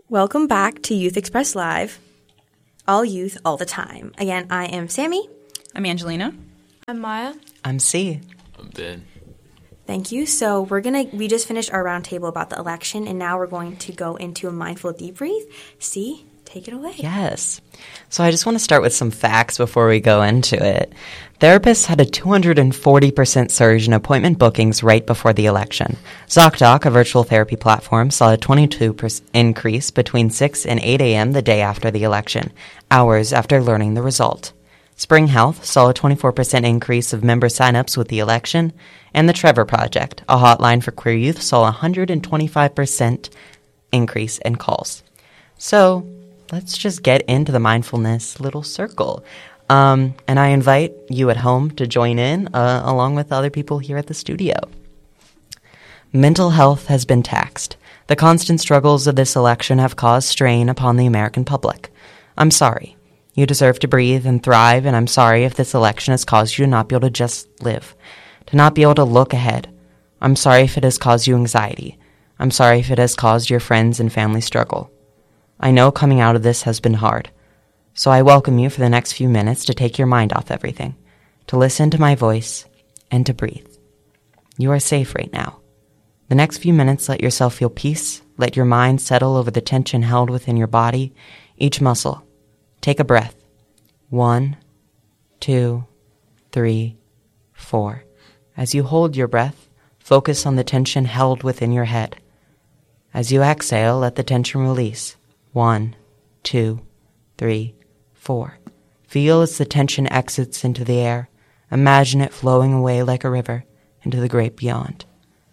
Welcome back to Youth Express Live, all youth, all the time. Again, I am Sammy. I'm Angelina. I'm Maya. I'm C. I'm Ben. Thank you. So we just finished our roundtable about the election, and now we're going to go into a mindful debrief. C, take it away. Yes. So I just want to start with some facts before we go into it. Therapists had a 240% surge in appointment bookings right before the election. ZocDoc, a virtual therapy platform, saw a 22% increase between 6 and 8 a.m. the day after the election, hours after learning the result. Spring Health saw a 24% increase of member signups with the election, and the Trevor Project, a hotline for queer youth, saw a 125% increase in calls. So let's just get into the mindfulness little circle. And I invite you at home to join in along with other people here at the studio. Mental health has been taxed. The constant struggles of this election have caused strain upon the American public. I'm sorry. You deserve to breathe and thrive, and I'm sorry if this election has caused you to not be able to just live, to not be able to look ahead. I'm sorry if it has caused you anxiety. I'm sorry if it has caused your friends and family struggle. I know coming out of this has been hard. So I welcome you for the next few minutes to take your mind off everything, to listen to my voice, and to breathe. You are safe right now. The next few minutes, let yourself feel peace. Let your mind settle over the tension held within your body, each muscle. Take a breath. 1, 2, 3, 4. As you hold your breath, focus on the tension held within your head. As you exhale, let the tension release. 1, 2, 3, 4. Feel as the tension exits into the air. Imagine it flowing away like a river into the great beyond.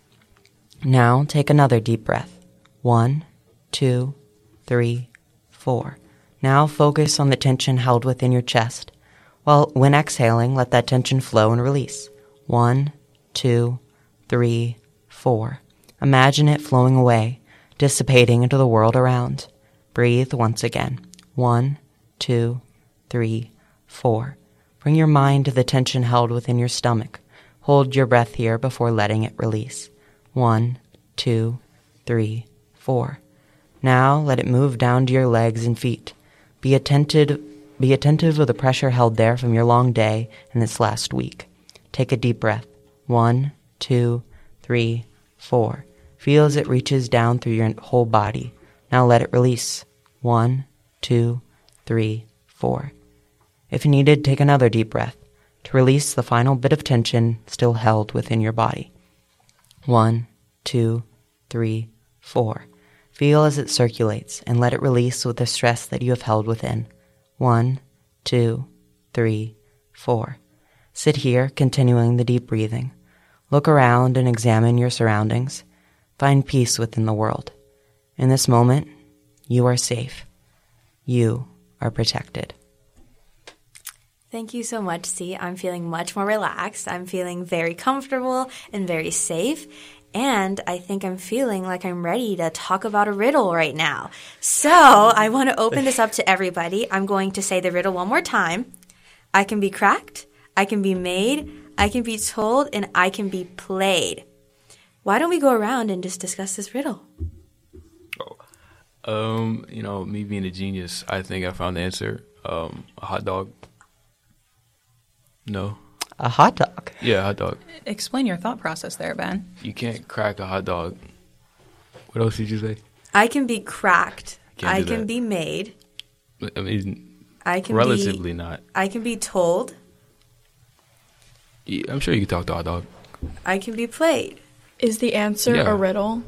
Now take another deep breath. 1, 2, 3, 4. Now focus on the tension held within your chest. When exhaling, let that tension flow and release. 1, 2, 3, 4. Imagine it flowing away, dissipating into the world around. Breathe once again. 1, 2, 3, 4. Bring your mind to the tension held within your stomach. Hold your breath here before letting it release. 1, 2, 3, 4. Now let it move down to your legs and feet. Be attentive of the pressure held there from your long day and this last week. Take a deep breath. 1, 2, 3, 4. Feel as it reaches down through your whole body. Now let it release. 1, 2, 3, 4. If needed, take another deep breath to release the final bit of tension still held within your body. 1, 2, 3, 4. Feel as it circulates and let it release with the stress that you have held within. 1, 2, 3, 4. Sit here, continuing the deep breathing. Look around and examine your surroundings. Find peace within the world. In this moment, you are safe. You are protected. Thank you so much, C. I'm feeling much more relaxed. I'm feeling very comfortable and very safe. And I think I'm feeling like I'm ready to talk about a riddle right now. So I want to open this up to everybody. I'm going to say the riddle one more time. I can be cracked, I can be made, I can be told, and I can be played. Why don't we go around and just discuss this riddle? Me being a genius, I think I found the answer. A hot dog. No. A hot dog? Yeah, a hot dog. Explain your thought process there, Ben. You can't crack a hot dog. What else did you say? I can be cracked. I do can that. be made. I mean, I can relatively not. I can be told. Yeah, I'm sure you can talk to a hot dog. I can be played. Is the answer Yeah. a riddle?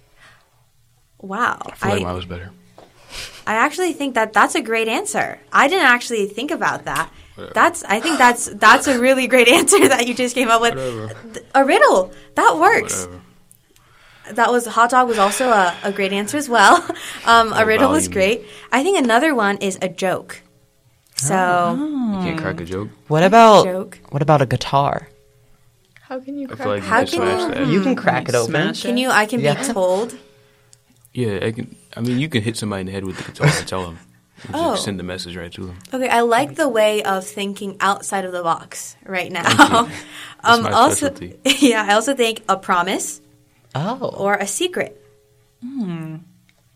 Wow. I feel like mine was better. I actually think that's a great answer. I didn't actually think about that. I think that's a really great answer that you just came up with. Whatever. A riddle. That works. Whatever. That was hot dog was also a great answer as well. A riddle was great. I think another one is a joke. So You can't crack a joke. What about joke. a guitar? How can you I crack feel like How you can can smash you- that. You can crack it open. Smash can it. you? I can Yeah. be told. Yeah, you can hit somebody in the head with the guitar and tell them. You Oh. just send the message right to them. Okay, I like the way of thinking outside of the box right now. Thank you. That's my also, specialty. yeah, I also think a promise Oh. or a secret. That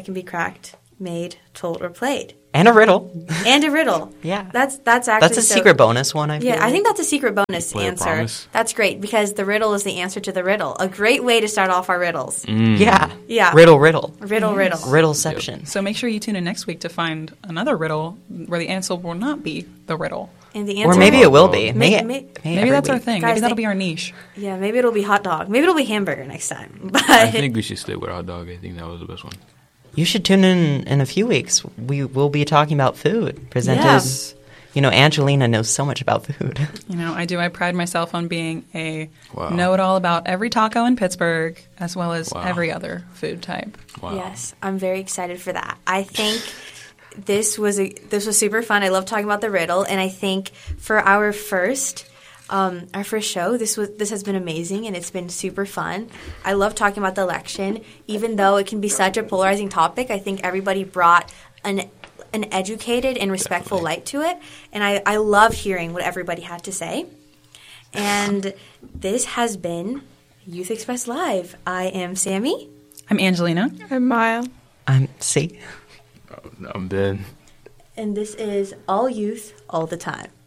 that can be cracked, made, told, or played. And a riddle. And a riddle. Yeah. That's actually That's a secret bonus one, I feel Yeah, I think that's a secret bonus Play a answer. promise. That's great because the riddle is the answer to the riddle. A great way to start off our riddles. Yeah. Yeah. Riddle. Riddle. Riddleception. So make sure you tune in next week to find another riddle where the answer will not be the riddle. And the answer Or maybe it will be. May- Maybe that's our thing. Guys, Maybe that'll they- be our niche. Yeah, maybe it'll be hot dog. Maybe it'll be hamburger next time. But I think we should stick with hot dog. I think that was the best one. You should tune in a few weeks. We will be talking about food. Presented, Yes. Angelina knows so much about food. I do. I pride myself on being a Wow. know-it-all about every taco in Pittsburgh, as well as Wow. every other food type. Wow. yes, I'm very excited for that. I think this was super fun. I love talking about the riddle, and I think for our first show, this has been amazing, and it's been super fun. I love talking about the election, even though it can be such a polarizing topic. I think everybody brought an educated and respectful light to it, and I love hearing what everybody had to say. And this has been Youth Express Live. I am Sammy. I'm Angelina. I'm Maya. See? I'm Ben. And this is All Youth, All the Time.